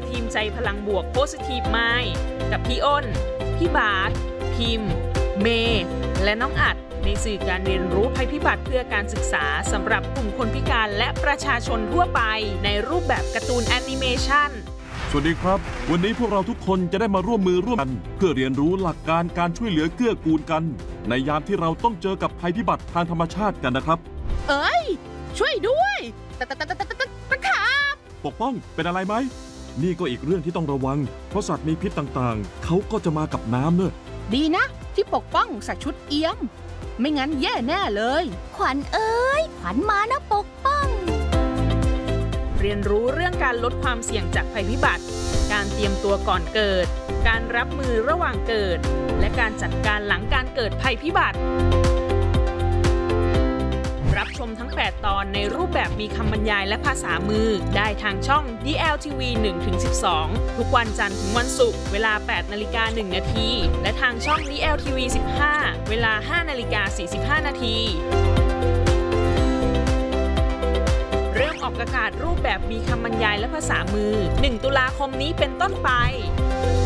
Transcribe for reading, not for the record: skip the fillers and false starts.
ทีมใจพลังบวก Positive Mind กับพี่อ้น พี่บาสพิมพ์ เมย์และน้องอัดในสื่อการเรียนรู้ภัยพิบัติเพื่อการศึกษาสำหรับกลุ่มคนพิการและประชาชนทั่วไปในรูปแบบการ์ตูนแอนิเมชันสวัสดีครับวันนี้พวกเราทุกคนจะได้มาร่วมมือร่วมกันเพื่อเรียนรู้หลักการการช่วยเหลือเกื้อกูลกันในยามที่เราต้องเจอกับภัยพิบัติทางธรรมชาติกันนะครับเอ้ยช่วยด้วยตะขาบปกป้องเป็นอะไรไหมนี่ก็อีกเรื่องที่ต้องระวังเพราะสัตว์มีพิษต่างๆเขาก็จะมากับน้ำเนอะดีนะที่ปกป้องใส่ชุดเอี้ยมไม่งั้นแย่แน่เลยขวัญเอ้ยขวัญมานะปกป้องเรียนรู้เรื่องการลดความเสี่ยงจากภัยพิบัติการเตรียมตัวก่อนเกิดการรับมือระหว่างเกิดและการจัดการหลังการเกิดภัยพิบัติรับชมทั้ง 8 ตอนในรูปแบบมีคำบรรยายและภาษามือได้ทางช่อง DLTV 1-12 ทุกวันจันทร์ถึงวันศุกร์เวลา 8:01 น.และทางช่อง DLTV 15 เวลา 5:45 น.เริ่มออกอากาศรูปแบบมีคำบรรยายและภาษามือ 1 ตุลาคมนี้เป็นต้นไป